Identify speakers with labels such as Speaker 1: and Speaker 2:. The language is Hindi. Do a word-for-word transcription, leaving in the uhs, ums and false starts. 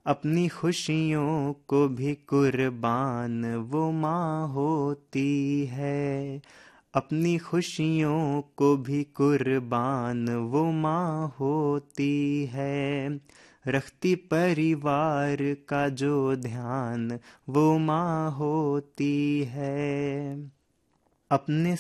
Speaker 1: अपनी खुशियों को भी कुर्बान वो माँ होती है। अपनी खुशियों को भी कुर्बान वो माँ होती है। रखती परिवार का जो ध्यान वो माँ होती है। अपने